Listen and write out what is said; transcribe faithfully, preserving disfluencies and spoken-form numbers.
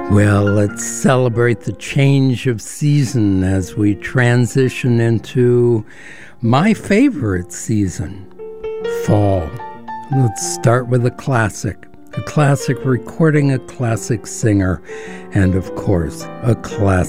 Well, let's celebrate the change of season as we transition into my favorite season, fall. Let's start with a classic, a classic recording, a classic singer, and of course, a classic